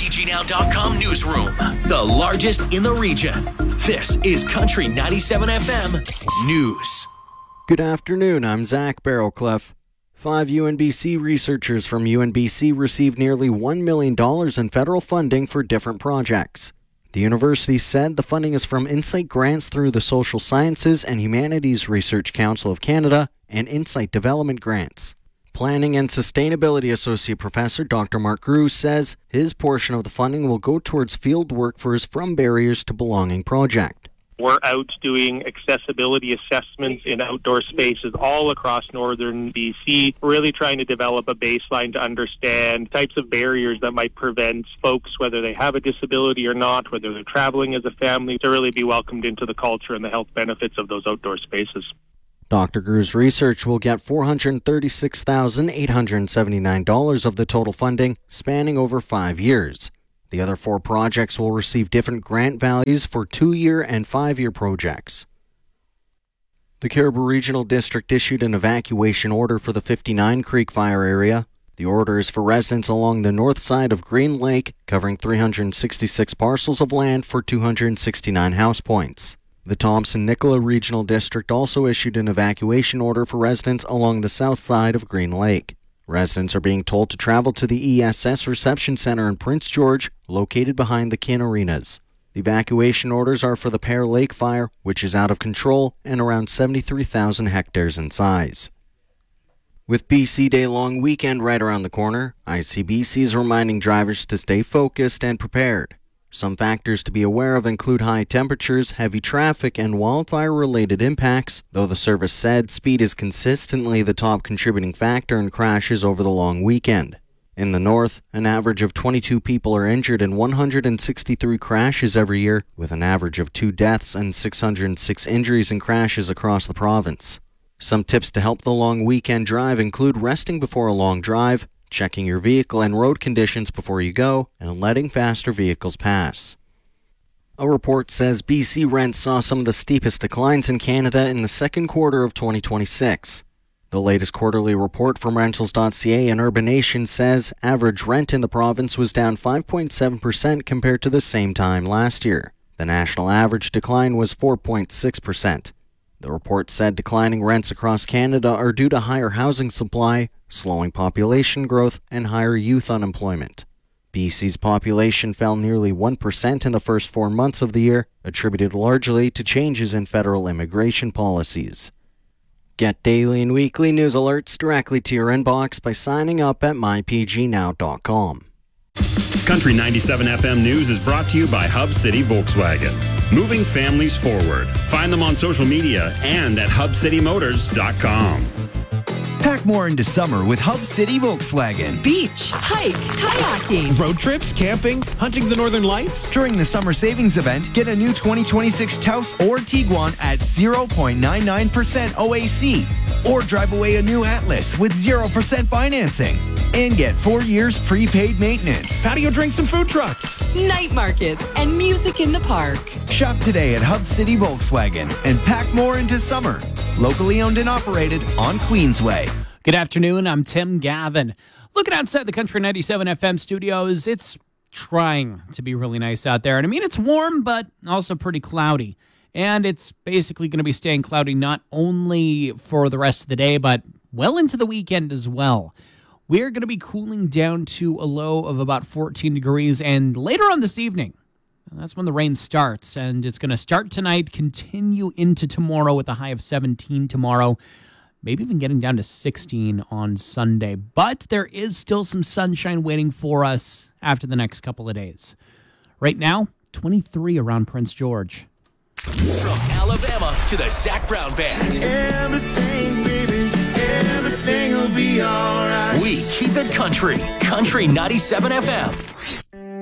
mypgnow.com newsroom, the largest in the region. This is Country 97 FM News. Good afternoon, I'm Zach Barrowcliff. 5 UNBC researchers from UNBC received nearly $1 million in federal funding for different projects. The university said the funding is from Insight grants through the Social Sciences and Humanities Research Council of Canada and Insight Development grants. Planning and Sustainability Associate Professor Dr. Mark Grew says his portion of the funding will go towards field work for his From Barriers to Belonging project. We're out doing accessibility assessments in outdoor spaces all across northern BC, really trying to develop a baseline to understand types of barriers that might prevent folks, whether they have a disability or not, whether they're traveling as a family, to really be welcomed into the culture and the health benefits of those outdoor spaces. Dr. Grew's research will get $436,879 of the total funding, spanning over 5 years. The other 4 projects will receive different grant values for 2-year and 5-year projects. The Caribou Regional District issued an evacuation order for the 59 Creek Fire area. The order is for residents along the north side of Green Lake, covering 366 parcels of land for 269 house points. The Thompson-Nicola Regional District also issued an evacuation order for residents along the south side of Green Lake. Residents are being told to travel to the ESS Reception Center in Prince George, located behind the Kin Arenas. The evacuation orders are for the Pear Lake Fire, which is out of control and around 73,000 hectares in size. With BC Day long weekend right around the corner, ICBC is reminding drivers to stay focused and prepared. Some factors to be aware of include high temperatures, heavy traffic, and wildfire-related impacts, though the service said speed is consistently the top contributing factor in crashes over the long weekend. In the north, an average of 22 people are injured in 163 crashes every year, with an average of 2 deaths and 606 injuries in crashes across the province. Some tips to help the long weekend drive include resting before a long drive, checking your vehicle and road conditions before you go, and letting faster vehicles pass. A report says BC rents saw some of the steepest declines in Canada in the second quarter of 2026. The latest quarterly report from Rentals.ca and Urbanation says average rent in the province was down 5.7% compared to the same time last year. The national average decline was 4.6%. The report said declining rents across Canada are due to higher housing supply, slowing population growth, and higher youth unemployment. BC's population fell nearly 1% in the first 4 months of the year, attributed largely to changes in federal immigration policies. Get daily and weekly news alerts directly to your inbox by signing up at mypgnow.com. Country 97 FM News is brought to you by Hub City Volkswagen. Moving families forward. Find them on social media and at hubcitymotors.com. Pack more into summer with Hub City Volkswagen. Beach, hike, kayaking. Road trips, camping, hunting the northern lights. During the summer savings event, get a new 2026 Taos or Tiguan at 0.99% OAC. Or drive away a new Atlas with 0% financing. And get 4 years prepaid maintenance. Patio drinks and food trucks. Night markets and music in the park. Shop today at Hub City Volkswagen and pack more into summer. Locally owned and operated on Queensway. Good afternoon, I'm Tim Gavin. Looking outside the Country 97 FM studios, it's trying to be really nice out there. And I mean, it's warm, but also pretty cloudy. And it's basically going to be staying cloudy not only for the rest of the day, but well into the weekend as well. We're going to be cooling down to a low of about 14 degrees, and later on this evening, that's when the rain starts, and it's going to start tonight, continue into tomorrow with a high of 17 tomorrow, maybe even getting down to 16 on Sunday. But there is still some sunshine waiting for us after the next couple of days. Right now, 23 around Prince George. From Alabama to the Zach Brown Band. Everything, baby, everything will be all right. We keep it country. Country 97 FM.